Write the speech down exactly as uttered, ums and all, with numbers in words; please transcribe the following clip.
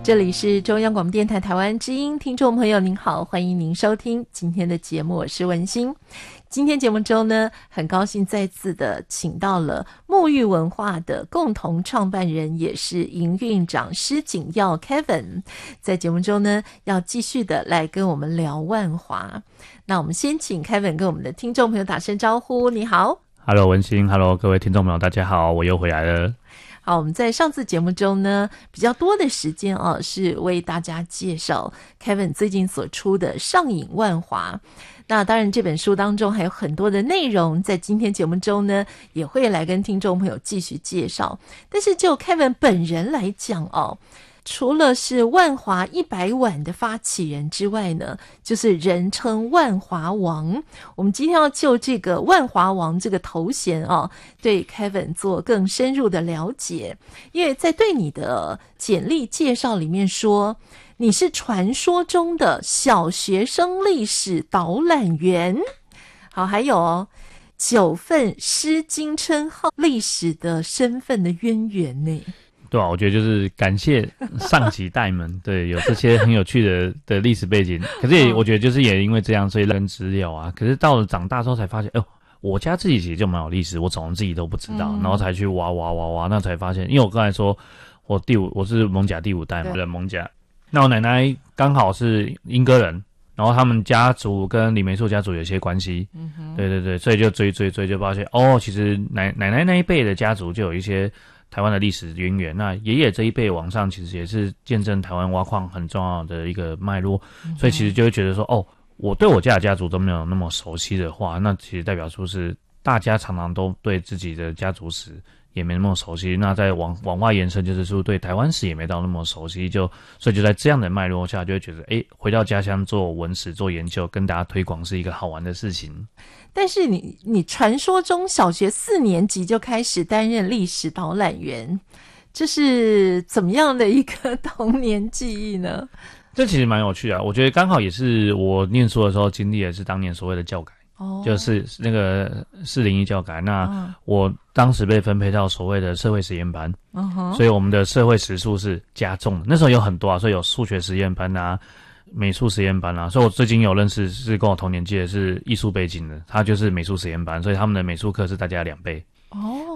这里是中央广播电台台湾之音，听众朋友您好，欢迎您收听今天的节目，我是文心。今天节目中呢，很高兴再次的请到了沐浴文化的共同创办人，也是营运长施景耀 Kevin， 在节目中呢，要继续的来跟我们聊万华。那我们先请 Kevin 跟我们的听众朋友打声招呼。你好。 Hello 文心， Hello 各位听众朋友大家好，我又回来了。 好，我们在上次节目中呢，比较多的时间哦，是为大家介绍 Kevin 最近所出的《上瘾万华》。那当然这本书当中还有很多的内容，在今天节目中呢，也会来跟听众朋友继续介绍。但是就 Kevin 本人来讲哦，除了是万华一百碗的发起人之外呢，就是人称万华王。我们今天要就这个万华王这个头衔哦，对 Kevin 做更深入的了解。因为在对你的简历介绍里面说，你是传说中的小学生历史导览员。好，还有哦，九份诗经称号历史的身份的渊源呢。 对啊，我觉得就是感谢上几代们，对，有这些很有趣的的历史背景。可是也我觉得就是也因为这样，所以跟资料啊。可是到了长大之后才发现，哎呦，我家自己其实就蛮有历史，我从自己都不知道，嗯、然后才去挖挖挖挖，那才发现，因为我刚才说我第五，我是蒙甲第五代嘛，对，蒙甲。那我奶奶刚好是英歌人，然后他们家族跟李梅树家族有些关系，嗯哼，对对对，所以就追追追，就发现哦，其实奶奶奶那一辈的家族就有一些台湾的历史渊源，那爷爷这一辈往上其实也是见证台湾挖矿很重要的一个脉络，嗯、所以其实就会觉得说，哦，我对我家的家族都没有那么熟悉的话，那其实代表出是大家常常都对自己的家族史也没那么熟悉，那再往往外延伸，就是说对台湾史也没到那么熟悉，就所以就在这样的脉络下，就会觉得，诶，回到家乡做文史做研究，跟大家推广是一个好玩的事情。 但是你你传说中小学四年级就开始担任历史导览员，这是怎么样的一个童年记忆呢？ 这其实蛮有趣的，我觉得刚好也是我念书的时候经历的是当年所谓的教改。哦，就是那个四零一教改，那我当时被分配到所谓的社会实验班，嗯、所以我们的社会时数是加重的。那时候有很多啊，所以有数学实验班啊、美术实验班啊。所以我最近有认识是跟我同年纪的是艺术背景的，他就是美术实验班，所以他们的美术课是大家两倍。哦。